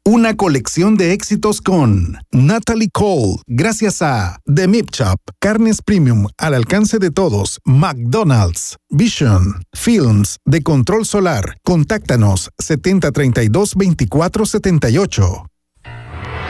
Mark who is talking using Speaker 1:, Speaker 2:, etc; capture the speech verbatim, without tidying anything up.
Speaker 1: Una colección de éxitos con Natalie Cole, gracias a The Meat Shop, carnes premium al alcance de todos, McDonald's, Vision, Films, de Control Solar. Contáctanos setenta treinta y dos veinticuatro setenta y ocho.